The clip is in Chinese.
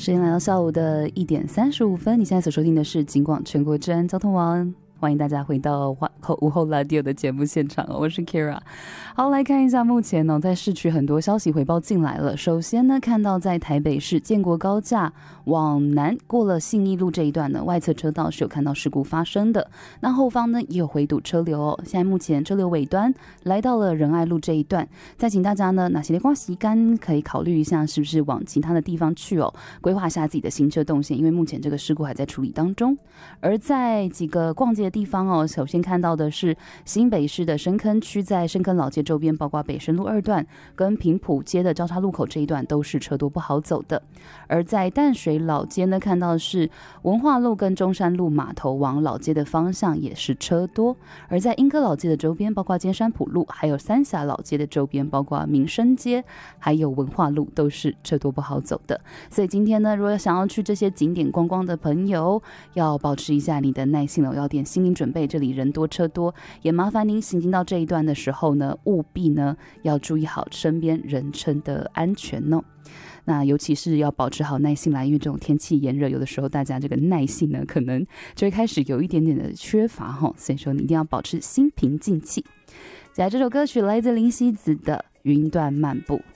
时间来到下午的1:35，你现在所收听的是警广全国治安交通网，欢迎大家回到午后 Radio 的节目现场，我是 Kira。 好，来看一下目前在市区很多消息回报进来了。首先呢，看到在台北市建国高架往南过了信义路这一段呢，外侧车道是有看到事故发生的，那后方呢也有回堵车流哦。现在目前车流尾端来到了仁爱路这一段，再请大家呢哪些的光时间可以考虑一下是不是往其他的地方去哦，规划一下自己的行车动线，因为目前这个事故还在处理当中。而在几个逛街的地方哦，首先看到的是新北市的深坑区，在深坑老街周边，包括北深路2段跟平埔街的交叉路口这一段都是车多不好走的。而在淡水老街呢，看到的是文化路跟中山路码头往老街的方向也是车多。而在莺歌老街的周边，包括尖山埔路还有三峡老街的周边，包括民生街还有文化路都是车多不好走的。所以今天呢，如果想要去这些景点观光的朋友，要保持一下你的耐性了，要点心理准备，这里人多车多，也麻烦您行进到这一段的时候呢，务必呢要注意好身边人车的安全哦。那尤其是要保持好耐性啦，因为这种天气炎热，有的时候大家这个耐性呢可能就会开始有一点点的缺乏齁，所以说你一定要保持心平静气。接下来这首歌曲来自林夕子的《云端漫步》。